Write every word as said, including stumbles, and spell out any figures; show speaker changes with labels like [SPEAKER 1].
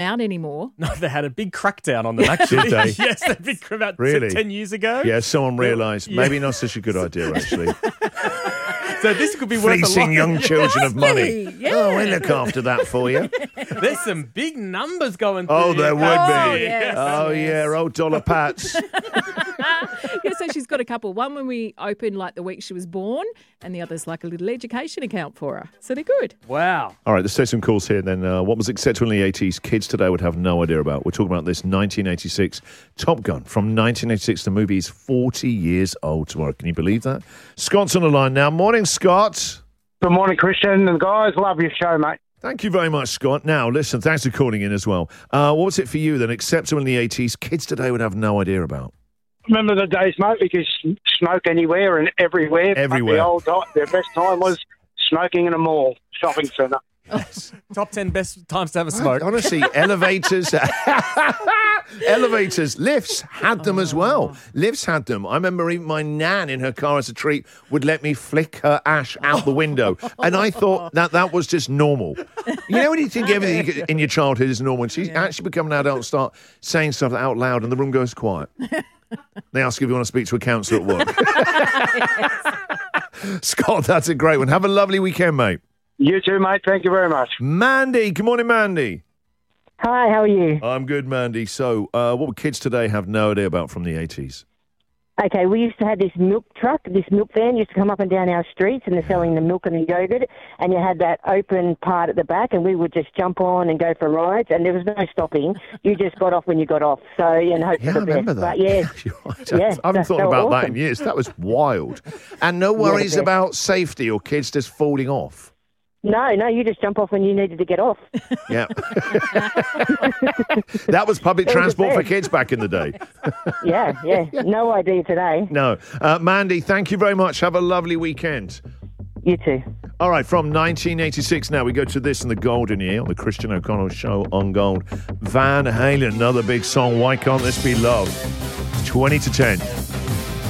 [SPEAKER 1] out anymore.
[SPEAKER 2] No, they had a big crackdown on them, actually.
[SPEAKER 3] Did they?
[SPEAKER 2] Yes, they did about
[SPEAKER 3] Really?
[SPEAKER 2] ten years ago.
[SPEAKER 3] Yeah, someone realised
[SPEAKER 2] Yeah.
[SPEAKER 3] maybe not such a good idea, actually.
[SPEAKER 2] So this could be worth a
[SPEAKER 3] Fleecing
[SPEAKER 2] lot.
[SPEAKER 3] young children of money.
[SPEAKER 1] Must be, yeah.
[SPEAKER 3] Oh, we look after that for you.
[SPEAKER 2] There's some big numbers going through.
[SPEAKER 3] Oh, there
[SPEAKER 2] here.
[SPEAKER 3] would
[SPEAKER 1] Oh,
[SPEAKER 3] be.
[SPEAKER 1] yes,
[SPEAKER 3] oh,
[SPEAKER 1] yes.
[SPEAKER 3] yeah, old dollar pats.
[SPEAKER 1] Yeah, so she's got a couple. One when we opened like the week she was born, and the other's like a little education account for her. So they're good.
[SPEAKER 2] Wow.
[SPEAKER 3] All right, let's take some calls here then. Uh, what was acceptable in the eighties, kids today would have no idea about. We're talking about this nineteen eighty-six Top Gun from nineteen eighty-six. The movie is forty years old tomorrow. Can you believe that? Scott's on the line now. Morning, Scott.
[SPEAKER 4] Good morning, Christian and guys. Love your show, mate.
[SPEAKER 3] Thank you very much, Scott. Now, listen, thanks for calling in as well. Uh, what was it for you then? Acceptable in the eighties, kids today would have no idea about.
[SPEAKER 4] Remember the days, mate, we could s- smoke anywhere and everywhere.
[SPEAKER 3] Everywhere.
[SPEAKER 4] But the old ti- the best time was smoking in a mall, shopping centre.
[SPEAKER 2] Top ten best times to have a smoke.
[SPEAKER 3] Honestly, elevators, elevators, lifts had them as well. Lifts had them. I remember even my nan in her car as a treat would let me flick her ash out the window. And I thought that that was just normal. You know when you think everything in your childhood is normal, and she actually become an adult and start saying stuff out loud and the room goes quiet. They ask if you want to speak to a counsellor at work. Scott, that's a great one. Have a lovely weekend, mate.
[SPEAKER 4] You too, mate. Thank you very much.
[SPEAKER 3] Mandy, good morning, Mandy.
[SPEAKER 5] Hi, how are you?
[SPEAKER 3] I'm good, Mandy. So, uh, what would kids today have no idea about from the eighties?
[SPEAKER 5] Okay, we used to have this milk truck, this milk van used to come up and down our streets, and they're selling the milk and the yogurt, and you had that open part at the back, and we would just jump on and go for rides, and there was no stopping. You just got off when you got off, so you know, hope
[SPEAKER 3] Yeah,
[SPEAKER 5] for
[SPEAKER 3] I
[SPEAKER 5] the
[SPEAKER 3] remember
[SPEAKER 5] best.
[SPEAKER 3] that.
[SPEAKER 5] But yeah,
[SPEAKER 3] You're right.
[SPEAKER 5] yeah,
[SPEAKER 3] I haven't
[SPEAKER 5] that's
[SPEAKER 3] thought
[SPEAKER 5] so
[SPEAKER 3] about that
[SPEAKER 5] awesome.
[SPEAKER 3] in years. That was wild. And no worries
[SPEAKER 5] yeah.
[SPEAKER 3] about safety or kids just falling off.
[SPEAKER 5] No, no, you just jump off when you needed to get off.
[SPEAKER 3] Yeah. That was public
[SPEAKER 5] That was
[SPEAKER 3] transport
[SPEAKER 5] the
[SPEAKER 3] for
[SPEAKER 5] best.
[SPEAKER 3] kids back in the day.
[SPEAKER 5] Yeah, yeah, no idea today.
[SPEAKER 3] No. Uh, Mandy, thank you very much. Have a lovely weekend.
[SPEAKER 5] You too.
[SPEAKER 3] All right, from nineteen eighty-six now, we go to this in the golden year on the Christian O'Connell Show on Gold. Van Halen, another big song, Why Can't This Be Love? twenty to ten.